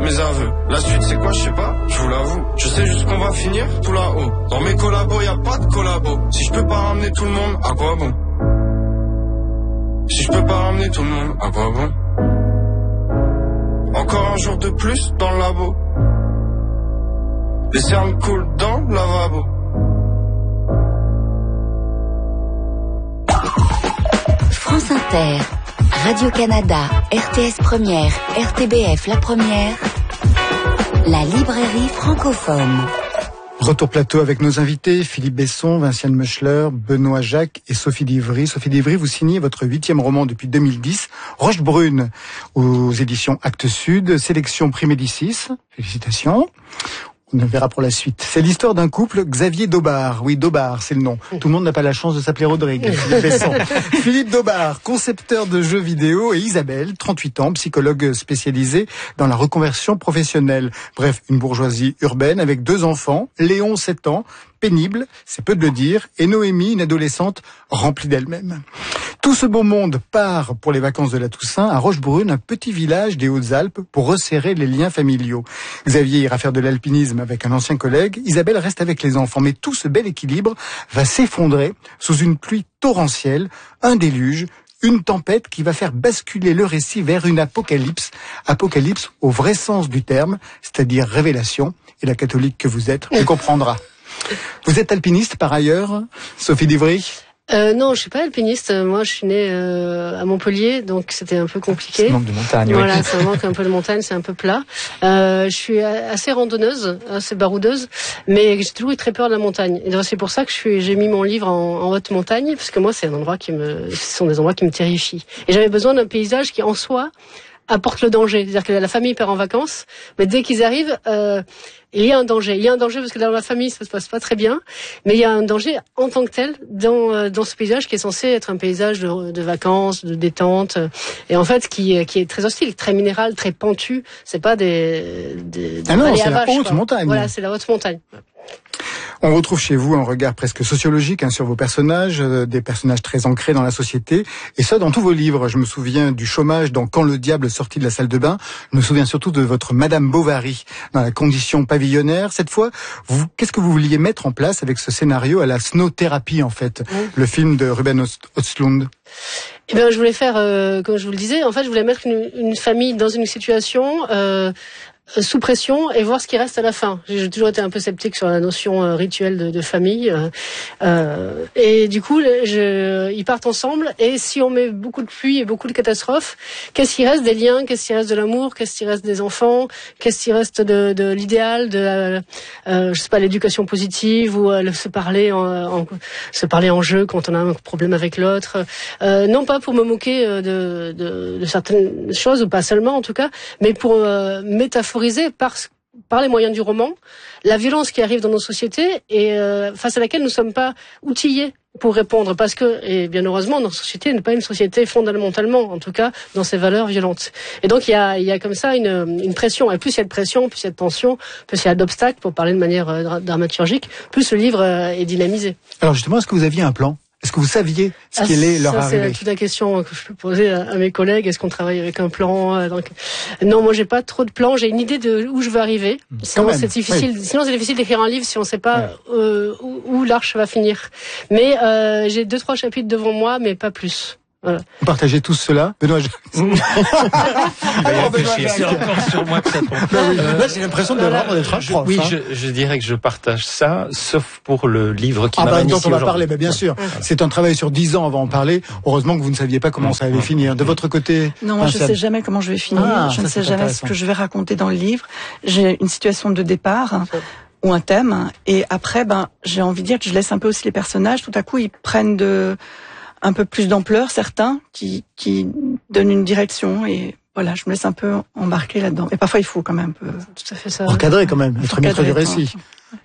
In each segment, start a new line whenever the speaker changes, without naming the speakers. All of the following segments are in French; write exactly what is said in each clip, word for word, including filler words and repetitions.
mes aveux. La suite c'est quoi, je sais pas, je vous l'avoue. Je sais juste qu'on va finir tout là-haut. Dans mes collabos, y a pas de collabo. Si je peux pas ramener tout le monde, à quoi bon? Si je peux pas ramener tout le monde, à quoi bon? Encore un jour de plus dans le labo. Les cernes coulent dans le lavabo.
France Inter, Radio-Canada, R T S Première, R T B F La Première, la librairie francophone.
Retour plateau avec nos invités, Philippe Besson, Vinciane Meuchler, Benoît Jacques et Sophie Divry. Sophie Divry, vous signez votre huitième roman depuis deux mille dix, Roche Brune, aux éditions Actes Sud, sélection Prix Médicis. Félicitations. On verra pour la suite. C'est l'histoire d'un couple, Xavier Daubard. Oui, Daubard, c'est le nom. Tout le monde n'a pas la chance de s'appeler Rodrigue. Philippe Besson. Philippe Daubard, concepteur de jeux vidéo, et Isabelle, trente-huit ans, psychologue spécialisée dans la reconversion professionnelle. Bref, une bourgeoisie urbaine avec deux enfants, Léon, sept ans, pénible, c'est peu de le dire, et Noémie, une adolescente remplie d'elle-même. Tout ce beau monde part pour les vacances de la Toussaint à Rochebrune, un petit village des Hautes-Alpes, pour resserrer les liens familiaux. Xavier ira faire de l'alpinisme avec un ancien collègue, Isabelle reste avec les enfants, mais tout ce bel équilibre va s'effondrer sous une pluie torrentielle, un déluge, une tempête qui va faire basculer le récit vers une apocalypse, apocalypse au vrai sens du terme, c'est-à-dire révélation, et la catholique que vous êtes le comprendra. Vous êtes alpiniste par ailleurs, Sophie Divry?
Euh, non, je suis pas alpiniste. Moi, je suis née euh, à Montpellier, donc c'était un peu compliqué.
C'est un manque de montagne.
Voilà,
oui.
ça manque un peu de montagne, c'est un peu plat. Euh, je suis assez randonneuse, assez baroudeuse, mais j'ai toujours eu très peur de la montagne. Et donc c'est pour ça que je suis, j'ai mis mon livre en, en haute montagne, parce que moi, c'est un endroit qui me, ce sont des endroits qui me terrifient. Et j'avais besoin d'un paysage qui, en soi, apporte le danger. C'est-à-dire que la famille part en vacances, mais dès qu'ils arrivent, euh, il y a un danger. Il y a un danger parce que dans la famille, ça se passe pas très bien, mais il y a un danger en tant que tel dans euh, dans ce paysage qui est censé être un paysage de, de vacances, de détente, et en fait qui qui est très hostile, très minéral, très pentu. C'est pas des, des, des
ah non, c'est la
vache,
haute
quoi.
montagne.
Voilà, c'est la haute montagne.
On retrouve chez vous un regard presque sociologique hein, sur vos personnages, euh, des personnages très ancrés dans la société, et ça dans tous vos livres. Je me souviens du chômage dans Quand le diable sortit de la salle de bain. Je me souviens surtout de votre Madame Bovary dans La condition pavillonnaire. Cette fois, vous, qu'est-ce que vous vouliez mettre en place avec ce scénario à la Snow Therapy en fait, oui. Le film de Ruben Östlund?
Eh bien, je voulais faire, euh, comme je vous le disais, en fait, je voulais mettre une, une famille dans une situation euh, sous pression et voir ce qui reste à la fin. J'ai toujours été un peu sceptique sur la notion euh, rituelle de, de famille. Euh, euh, et du coup, je, ils partent ensemble. Et si on met beaucoup de pluie et beaucoup de catastrophes, qu'est-ce qui reste des liens? Qu'est-ce qui reste de l'amour? Qu'est-ce qui reste des enfants? Qu'est-ce qui reste de, de l'idéal, de, euh, euh, je sais pas, l'éducation positive ou euh, se parler en, en se parler en jeu quand on a un problème avec l'autre. Euh, non pas pour me moquer de, de, de certaines choses ou pas seulement en tout cas, mais pour euh, métaphoriser par par les moyens du roman la violence qui arrive dans nos sociétés et euh, face à laquelle nous ne sommes pas outillés pour répondre, parce que, et bien heureusement, notre société n'est pas une société fondamentalement, en tout cas, dans ses valeurs violentes. Et donc, il y a, il y a comme ça une, une pression. Et plus il y a de pression, plus il y a de tension, plus il y a d'obstacles, pour parler de manière euh, dramaturgique, plus le livre euh, est dynamisé.
Alors justement, est-ce que vous aviez un plan ? Est-ce que vous saviez ce
ah,
qui allait leur
ça,
arriver ?
C'est toute la question que je peux poser à, à mes collègues. Est-ce qu'on travaille avec un plan euh, donc... Non, moi j'ai pas trop de plans. J'ai une idée de où je veux arriver. Sinon c'est difficile. Oui. Sinon c'est difficile d'écrire un livre si on sait pas oui. euh, où, où l'arche va finir. Mais euh, j'ai deux trois chapitres devant moi, mais pas plus. Voilà.
Vous partagez tous cela, Benoît.
C'est encore sur moi que ça tombe.
Euh, Là, j'ai l'impression de voilà. vraiment d'être un prof.
Oui,
hein.
je, je dirais que je partage ça, sauf pour le livre qui
ah
m'a
bah,
initié
dont on va
aujourd'hui.
parler, bah, bien sûr. Voilà. C'est un travail sur dix ans avant en parler. Heureusement que vous ne saviez pas comment ça allait finir. De votre côté,
non, moi, je ne sais jamais comment je vais finir.
Ah,
je ne sais jamais ce que je vais raconter dans le livre. J'ai une situation de départ. Ou un thème. Et après, ben, j'ai envie de dire que je laisse un peu aussi les personnages. Tout à coup, ils prennent de un peu plus d'ampleur, certains, qui, qui donnent une direction, et voilà, je me laisse un peu embarquer là-dedans. Et parfois, il faut quand même un peu...
Tout à fait ça.
Recadrer quand même, être maître du récit.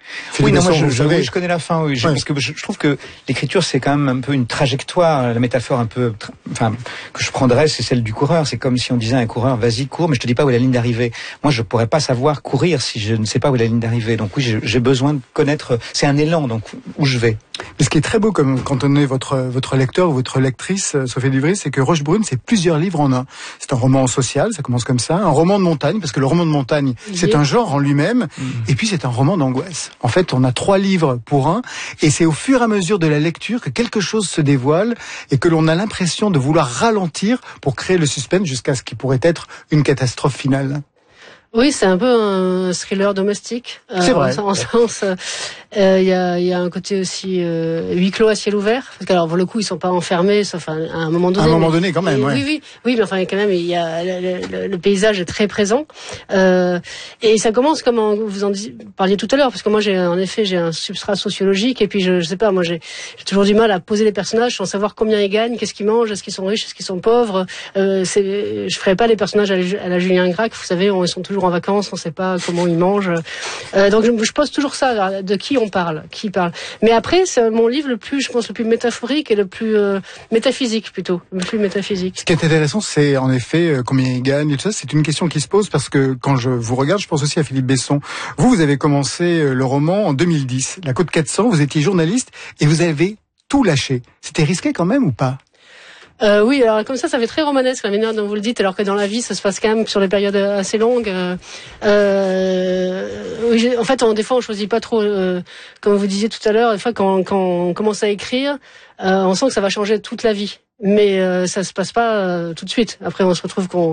Oui, non, moi, je,
vous
je,
savez.
oui, je connais la fin, oui. Je,
Ouais.
Parce que je, je trouve que l'écriture, c'est quand même un peu une trajectoire. La métaphore un peu, tra- enfin, que je prendrais, c'est celle du coureur. C'est comme si on disait à un coureur, vas-y, cours, mais je te dis pas où est la ligne d'arrivée. Moi, je pourrais pas savoir courir si je ne sais pas où est la ligne d'arrivée. Donc oui, j'ai, j'ai besoin de connaître, c'est un élan, donc, où je vais.
Mais ce qui est très beau, comme quand on est votre votre lecteur ou votre lectrice, euh, Sophie Divry, c'est que Rochebrune, c'est plusieurs livres en un. C'est un roman social, ça commence comme ça, un roman de montagne, parce que le roman de montagne, c'est un genre en lui-même, mmh. et puis c'est un roman d'angoisse. En fait, on a trois livres pour un, et c'est au fur et à mesure de la lecture que quelque chose se dévoile, et que l'on a l'impression de vouloir ralentir pour créer le suspense jusqu'à ce qui pourrait être une catastrophe finale.
Oui, c'est un peu un thriller domestique.
C'est euh, vrai.
En sens, il euh, y, a, y a un côté aussi euh, huis clos à ciel ouvert. Parce que alors pour le coup, ils sont pas enfermés, sauf à, à un moment donné.
À un moment
mais,
donné, quand même.
Et,
ouais.
Oui, oui, oui, mais enfin quand même, il y a le, le, le paysage est très présent. Euh, et ça commence comme en, vous en parliez tout à l'heure, parce que moi, j'ai en effet, j'ai un substrat sociologique, et puis je, je sais pas, moi, j'ai, j'ai toujours du mal à poser les personnages sans savoir combien ils gagnent, qu'est-ce qu'ils mangent, est-ce qu'ils sont riches, est-ce qu'ils sont pauvres. Euh, c'est, je ferais pas les personnages à la, à la Julien Gracq. Vous savez, ils sont toujours en vacances, on sait pas comment ils mangent. Euh, donc je, je pose toujours ça, de qui on parle, qui parle. Mais après, c'est mon livre le plus, je pense, le plus métaphorique et le plus euh, métaphysique plutôt, le plus métaphysique.
Ce qui est intéressant, c'est en effet euh, combien ils gagnent et tout ça. C'est une question qui se pose parce que quand je vous regarde, je pense aussi à Philippe Besson. Vous, vous avez commencé le roman en deux mille dix, La Côte quatre cents. Vous étiez journaliste et vous avez tout lâché. C'était risqué quand même ou pas?
Euh, oui, alors comme ça, ça fait très romanesque la manière dont vous le dites, alors que dans la vie, ça se passe quand même sur des périodes assez longues. Euh, euh, oui, en fait, on, des fois, on choisit pas trop, euh, comme vous disiez tout à l'heure. Des fois, quand, quand on commence à écrire, euh, on sent que ça va changer toute la vie. Mais euh, ça se passe pas euh, tout de suite. Après, on se retrouve qu'on,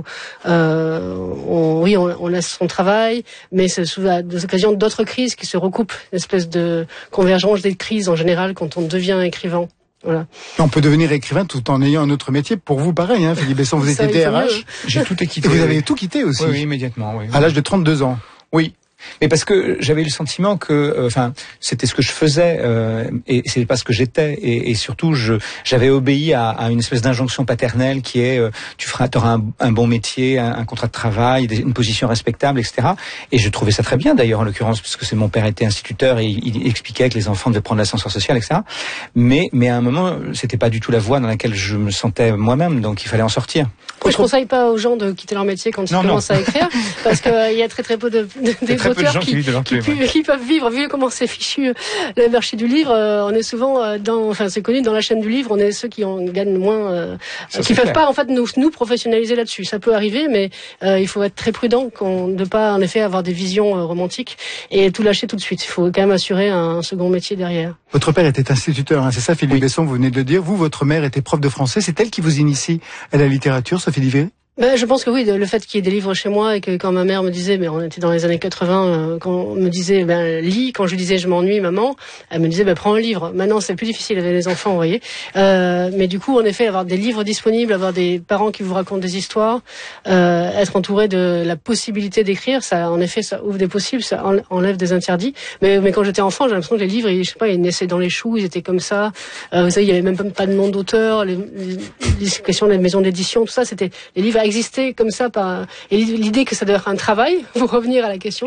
euh, on, oui, on, on laisse son travail, mais c'est souvent des occasions d'autres crises qui se recoupent, une espèce de convergence des crises en général quand on devient écrivain. Voilà.
On peut devenir écrivain tout en ayant un autre métier. Pour vous, pareil, hein, Philippe Besson, vous étiez D R H.
J'ai tout quitté.
Et vous avez tout quitté aussi.
Oui, oui, immédiatement. Oui, oui.
À l'âge de trente-deux ans.
Oui. Mais parce que j'avais eu le sentiment que, enfin, euh, c'était ce que je faisais euh, et c'est pas ce que j'étais. Et, et surtout, je j'avais obéi à, à une espèce d'injonction paternelle qui est, euh, tu feras, t'auras un, un bon métier, un, un contrat de travail, des, une position respectable, et cetera. Et je trouvais ça très bien, d'ailleurs, en l'occurrence, parce que c'est mon père était instituteur et il, il expliquait que les enfants devaient prendre l'ascenseur social, et cetera. Mais, mais à un moment, c'était pas du tout la voie dans laquelle je me sentais moi-même, donc il fallait en sortir.
Moi, je conseille pas aux gens de quitter leur métier quand ils non, commencent non. à écrire, parce qu'il euh, y a très très peu de, de, de d'auteurs qui, qui, qui, qui, qui peuvent vivre. Vu comment c'est fichu le marché du livre, euh, on est souvent euh, dans, enfin c'est connu dans la chaîne du livre, on est ceux qui en gagnent moins, euh, Ça, qui peuvent clair. pas en fait nous, nous professionnaliser là-dessus. Ça peut arriver, mais euh, il faut être très prudent qu'on, de pas en effet avoir des visions euh, romantiques et tout lâcher tout de suite. Il faut quand même assurer un, un second métier derrière.
Votre père était instituteur, hein, c'est ça, Philippe oui. Besson, vous venez de le dire. Vous, votre mère était prof de français. C'est elle qui vous initie à la littérature, Sophie Divry?
Ben, je pense que oui, le fait qu'il y ait des livres chez moi et que quand ma mère me disait, mais on était dans les années quatre-vingts, euh, quand on me disait, ben lis, quand je lui disais je m'ennuie, maman, elle me disait, ben prends un livre. Maintenant c'est plus difficile avec les enfants, vous voyez. Euh, mais du coup, en effet, avoir des livres disponibles, avoir des parents qui vous racontent des histoires, euh, être entouré de la possibilité d'écrire, ça, en effet, ça ouvre des possibles, ça enlève des interdits. Mais, mais quand j'étais enfant, j'ai l'impression que les livres, ils, je sais pas, ils naissaient dans les choux, ils étaient comme ça. Euh, vous savez, il y avait même pas de nom d'auteur, les, les, les questions des maisons d'édition, tout ça, c'était les livres exister comme ça par et l'idée que ça devait être un travail pour revenir à la question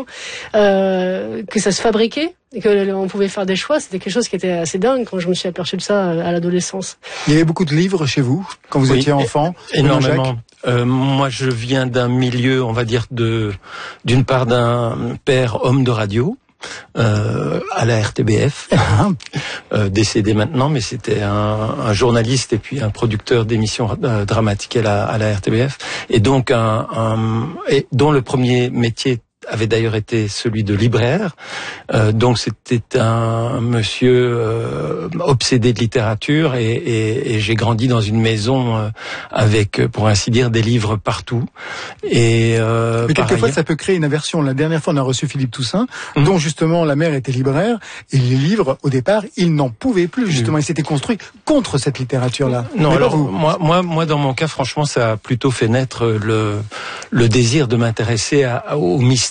euh, que ça se fabriquait et que on pouvait faire des choix, c'était quelque chose qui était assez dingue quand je me suis aperçu de ça à l'adolescence.
Il y avait beaucoup de livres chez vous quand vous oui, étiez enfant?
Énormément. Euh, moi, je viens d'un milieu, on va dire de d'une part d'un père homme de radio. Euh, à la R T B F, euh, décédé maintenant, mais c'était un, un journaliste et puis un producteur d'émissions euh, dramatiques à la, à la R T B F, et donc un, un et dont le premier métier avait d'ailleurs été celui de libraire. Euh, donc c'était un monsieur euh, obsédé de littérature et, et, et j'ai grandi dans une maison euh, avec, pour ainsi dire, des livres partout. Et euh,
mais quelquefois ailleurs... ça peut créer une aversion. La dernière fois on a reçu Philippe Toussaint, mmh. dont justement la mère était libraire et les livres au départ il n'en pouvait plus. Justement, mmh. il s'était construit contre cette littérature-là.
Non,
mais
alors
vous...
moi, moi, moi dans mon cas, franchement, ça a plutôt fait naître le le désir de m'intéresser à, au mystère.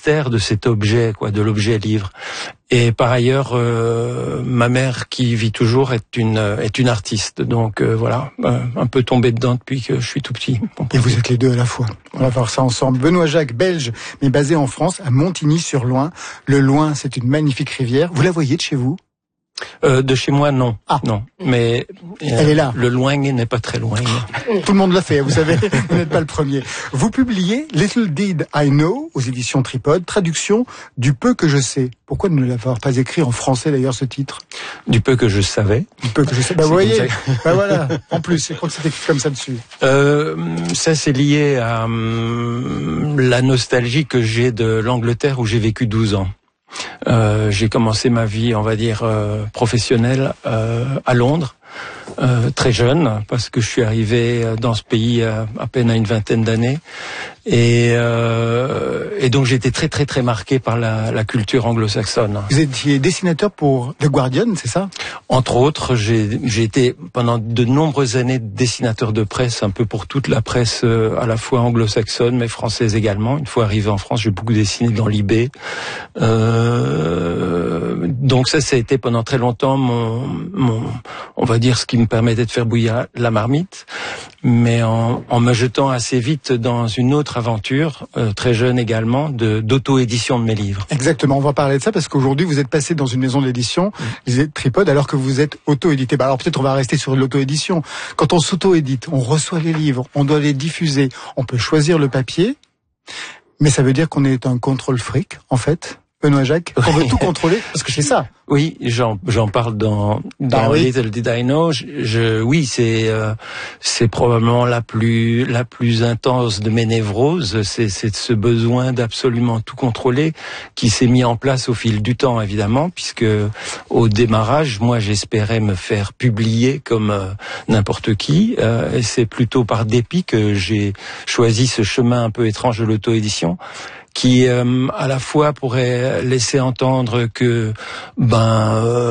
mystère de cet objet, quoi, de l'objet livre. Et par ailleurs, euh, ma mère, qui vit toujours, est une est une artiste. Donc euh, voilà, euh, un peu tombé dedans depuis que je suis tout petit.
Et vous êtes les deux à la fois. On va voir ça ensemble. Benoît Jacques, belge, mais basé en France, à Montigny-sur-Loing. Le Loing, c'est une magnifique rivière. Vous la voyez de chez vous ?
Euh, de chez moi, non.
Ah.
Non. Mais euh,
elle est là.
Le loin n'est pas très loin.
Tout le monde l'a fait, vous savez. Vous n'êtes pas le premier. Vous publiez Little Did I Know aux éditions Tripod, traduction du peu que je sais. Pourquoi ne l'avoir pas écrit en français d'ailleurs ce titre ?
Du peu que je savais.
Du peu que je sais. Bah vous voyez. Bah voilà. En plus, je crois que c'était comme ça dessus.
Euh, ça c'est lié à hum, la nostalgie que j'ai de l'Angleterre où j'ai vécu douze ans. Euh, j'ai commencé ma vie, on va dire, euh, professionnelle euh, à Londres, euh, très jeune, parce que je suis arrivé dans ce pays à, à peine à une vingtaine d'années. Et, euh, et donc j'ai été très très très marqué par la, la culture anglo-saxonne.
Vous étiez dessinateur pour The Guardian, c'est ça ?
Entre autres, j'ai, j'ai été pendant de nombreuses années dessinateur de presse, un peu pour toute la presse euh, à la fois anglo-saxonne mais française également. Une fois arrivé en France, j'ai beaucoup dessiné dans l'I B. Euh, donc ça, ça a été pendant très longtemps mon, mon, on va dire ce qui me permettait de faire bouillir la marmite. Mais en, en me jetant assez vite dans une autre aventure, euh, très jeune également, de, d'auto-édition de mes livres.
Exactement, on va parler de ça parce qu'aujourd'hui vous êtes passé dans une maison d'édition, vous êtes Tripod, alors que vous êtes auto-édité. Bah alors peut-être on va rester sur l'auto-édition. Quand on s'auto-édite, on reçoit les livres, on doit les diffuser, on peut choisir le papier, mais ça veut dire qu'on est un contrôle fric, en fait. Benoît Jacques, on veut tout contrôler, parce que c'est ça.
Oui, j'en j'en parle dans dans
bah oui.
Little Did I Know. Je, je oui, c'est euh, c'est probablement la plus la plus intense de mes névroses. C'est c'est ce besoin d'absolument tout contrôler qui s'est mis en place au fil du temps, évidemment, puisque au démarrage, moi, j'espérais me faire publier comme euh, n'importe qui. Euh, et c'est plutôt par dépit que j'ai choisi ce chemin un peu étrange de l'auto-édition, qui euh, à la fois pourrait laisser entendre que ben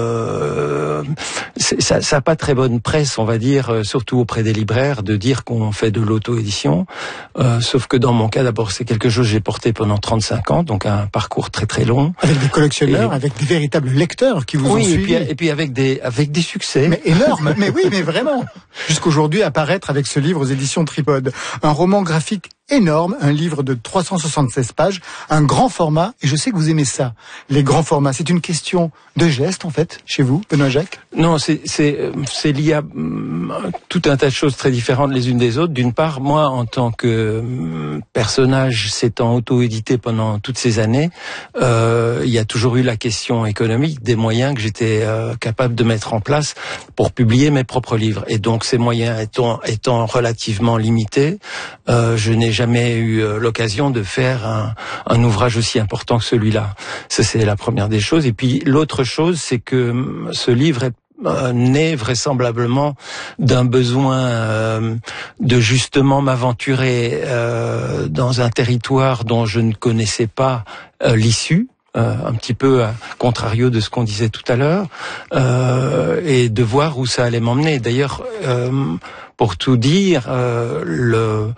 euh, ça ça a pas très bonne presse, on va dire, euh, surtout auprès des libraires, de dire qu'on fait de l'auto-édition. Euh, sauf que dans mon cas, d'abord, c'est quelque chose que j'ai porté pendant trente-cinq ans, donc un parcours très très long.
Avec des collectionneurs, et... avec des véritables lecteurs qui vous
oui,
ont suivi.
Oui, et puis, et puis avec des avec des succès.
Mais énorme, mais oui, mais vraiment. Jusqu'aujourd'hui, apparaître avec ce livre aux éditions Tripod, un roman graphique énorme, un livre de trois cent soixante-seize pages, un grand format, et je sais que vous aimez ça, les grands formats. C'est une question de geste, en fait, chez vous, Benoît Jacques ?
Non, c'est c'est c'est lié à tout un tas de choses très différentes les unes des autres. D'une part, moi, en tant que personnage s'étant auto-édité pendant toutes ces années, euh, il y a toujours eu la question économique des moyens que j'étais euh, capable de mettre en place pour publier mes propres livres. Et donc, ces moyens étant, étant relativement limités, euh, je n'ai jamais eu l'occasion de faire un, un ouvrage aussi important que celui-là. Ça, c'est la première des choses. Et puis, l'autre chose, c'est que ce livre est euh, né vraisemblablement d'un besoin euh, de justement m'aventurer euh, dans un territoire dont je ne connaissais pas euh, l'issue. Euh, un petit peu à contrario de ce qu'on disait tout à l'heure, euh, et de voir où ça allait m'emmener. D'ailleurs, euh, pour tout dire, euh, le,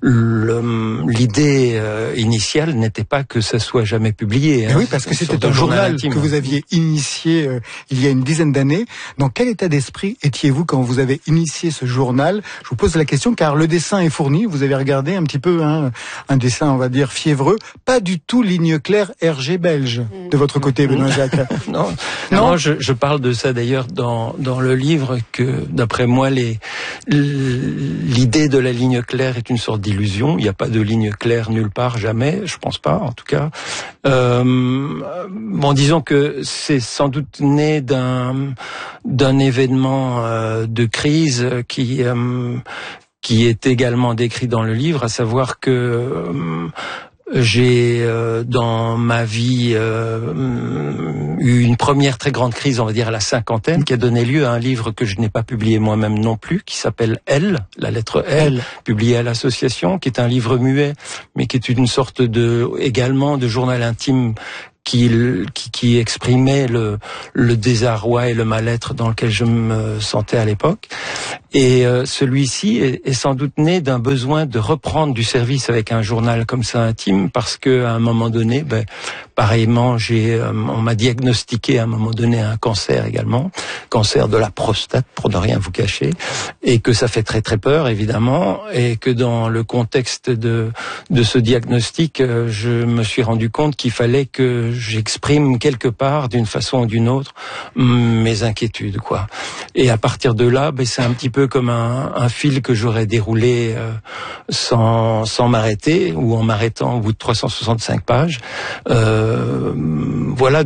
le, l'idée euh, initiale n'était pas que ça soit jamais publié. Hein.
Oui, parce que c'était un journal, journal que vous aviez initié euh, il y a une dizaine d'années. Dans quel état d'esprit étiez-vous quand vous avez initié ce journal ? Je vous pose la question car le dessin est fourni. Vous avez regardé un petit peu hein, un dessin, on va dire, fiévreux. Pas du tout ligne claire R G belge de votre côté, Benoît Jacques.
non, non, non je, je parle de ça d'ailleurs dans, dans le livre, que d'après moi, les... l'idée de la ligne claire est une sorte d'illusion. Il n'y a pas de ligne claire nulle part, jamais. Je pense pas, en tout cas. Euh, bon, disons que c'est sans doute né d'un d'un événement euh, de crise qui euh, qui est également décrit dans le livre, à savoir que euh, j'ai euh, dans ma vie euh, eu une première très grande crise, on va dire à la cinquantaine, qui a donné lieu à un livre que je n'ai pas publié moi-même non plus, qui s'appelle L, la lettre L, L, publié à l'association, qui est un livre muet, mais qui est une sorte de également de journal intime qui, qui, qui exprimait le, le désarroi et le mal-être dans lequel je me sentais à l'époque. Et euh, celui-ci est, est sans doute né d'un besoin de reprendre du service avec un journal comme ça intime, parce que à un moment donné, ben, pareillement, j'ai, euh, on m'a diagnostiqué à un moment donné un cancer également, cancer de la prostate, pour ne rien vous cacher, et que ça fait très très peur évidemment, et que dans le contexte de de ce diagnostic, euh, je me suis rendu compte qu'il fallait que j'exprime quelque part, d'une façon ou d'une autre, mes inquiétudes, quoi. Et à partir de là, ben, c'est un petit peu comme un, un fil que j'aurais déroulé euh, sans sans m'arrêter, ou en m'arrêtant au bout de trois cent soixante-cinq pages. Euh, voilà,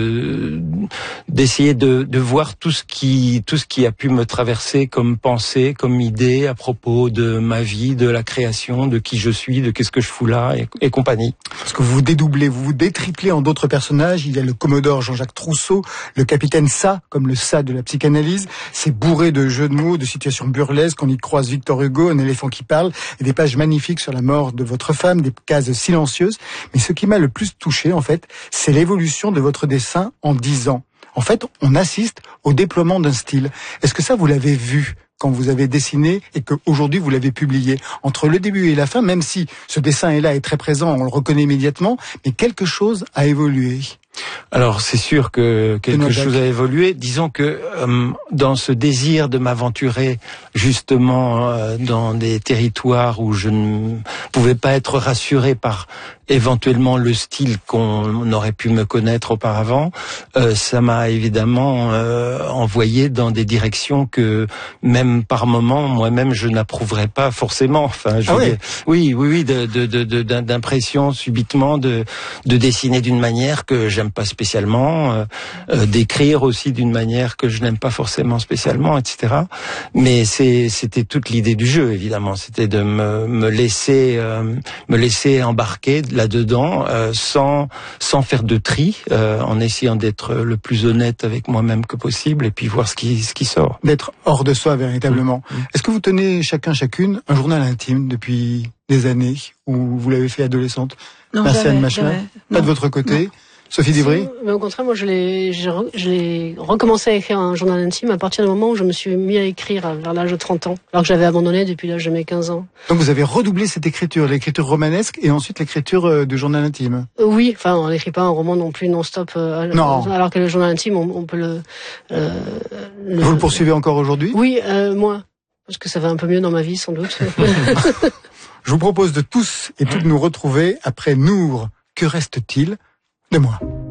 de d'essayer de, de voir tout ce qui tout ce qui a pu me traverser comme pensée, comme idée à propos de ma vie, de la création, de qui je suis, de qu'est-ce que je fous là et, et compagnie.
Parce que vous vous dédoublez, vous vous détriplez en d'autres personnages. Il y a le commodore Jean-Jacques Trousseau, le capitaine Ça, comme le Ça de la psychanalyse. C'est bourré de jeux de mots, de situations burlesques. On y croise Victor Hugo, un éléphant qui parle, et des pages magnifiques sur la mort de votre femme, des cases silencieuses. Mais ce qui m'a le plus touché, en fait, c'est l'évolution de votre dessin en dix ans. En fait, on assiste au déploiement d'un style. Est-ce que ça, vous l'avez vu quand vous avez dessiné et qu'aujourd'hui vous l'avez publié? Entre le début et la fin, même si ce dessin est là, est très présent, on le reconnaît immédiatement, mais quelque chose a évolué.
Alors c'est sûr que quelque chose a évolué. Disons que euh, dans ce désir de m'aventurer justement euh, dans des territoires où je ne pouvais pas être rassuré par éventuellement le style qu'on aurait pu me connaître auparavant, euh, ça m'a évidemment euh, envoyé dans des directions que même par moments moi-même je n'approuverais pas forcément. Enfin, je
ah oui.
Dire, oui, oui, oui, de, de, de, de, d'impression subitement de, de dessiner d'une manière que j'aime pas spécialement, euh, euh, d'écrire aussi d'une manière que je n'aime pas forcément spécialement, et cetera. Mais c'est, c'était toute l'idée du jeu, évidemment. C'était de me, me laisser, euh, me laisser embarquer là-dedans, euh, sans, sans faire de tri, euh, en essayant d'être le plus honnête avec moi-même que possible, et puis voir ce qui, ce qui sort.
D'être hors de soi, véritablement. Mmh. Est-ce que vous tenez chacun, chacune, un journal intime depuis des années, ou vous l'avez fait adolescente?
Non,
Marciane Machler, pas de votre côté? Non. Sophie Divry?
Mais au contraire, moi, je l'ai, je l'ai recommencé à écrire un journal intime à partir du moment où je me suis mis à écrire vers l'âge de trente ans, alors que j'avais abandonné depuis l'âge de mes quinze ans.
Donc vous avez redoublé cette écriture, l'écriture romanesque et ensuite l'écriture du journal intime?
euh, Oui, enfin, on n'écrit pas un roman non plus non-stop. Euh,
non.
Alors que le journal intime, on, on peut le, euh,
le... Vous le poursuivez encore aujourd'hui?
Oui, euh, moi. Parce que ça va un peu mieux dans ma vie, sans doute.
Je vous propose de tous et toutes nous retrouver après Nour. Que reste-t-il de moi?